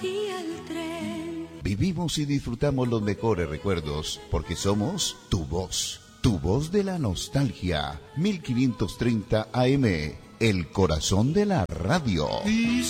partía el tren. Vivimos y disfrutamos los mejores recuerdos porque somos tu voz de la nostalgia. 1530 AM, el corazón de la radio. Y